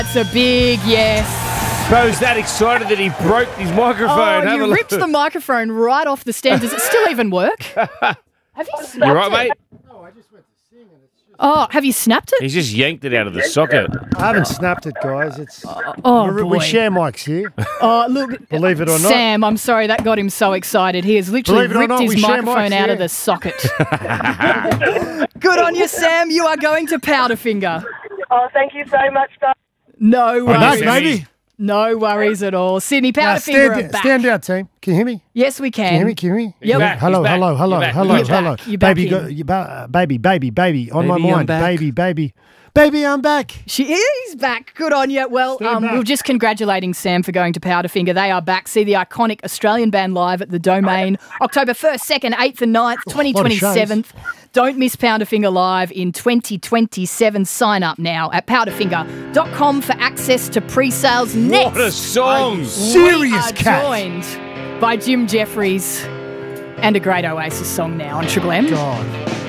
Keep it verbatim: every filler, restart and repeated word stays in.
That's a big yes. Bro's that excited that he broke his microphone. Oh, Have a you look. ripped the microphone right off the stand. Does it still even work? Have you snapped You right, it? mate? Oh, have you snapped it? He's just yanked it out of the socket. I haven't snapped it, guys. It's Oh, we, boy. we share mics here. Oh, look. Believe it or not. Sam, I'm sorry, that got him so excited. He has literally Believe it or ripped not, his we share microphone mics out here. of the socket. Good on you, Sam. You are going to Powderfinger. Oh, thank you so much, guys. No We're back, worries. baby. No worries at all. Sydney, Now, Powderfinger stand, are back. stand down, team. Can you hear me? Yes, we can. Can you hear me? Can you hear me? Yep. back. Hello, He's back. hello, hello, You're back. hello, You're hello. back. You're back baby, in. go, you ba- baby, baby, baby, on Baby, my I'm mind. back. Baby, baby, baby, I'm back. She is back. Good on you. Well, Stand um, back. we we're just congratulating Sam for going to Powderfinger. They are back. See the iconic Australian band live at the Domain, October first, second, eighth and ninth, twenty twenty-seven. Don't miss Powderfinger Live in twenty twenty-seven. Sign up now at powderfinger dot com for access to pre-sales next. What a song! Serious we are cat. joined by Jim Jeffries and a great Oasis song now on Triple M. God.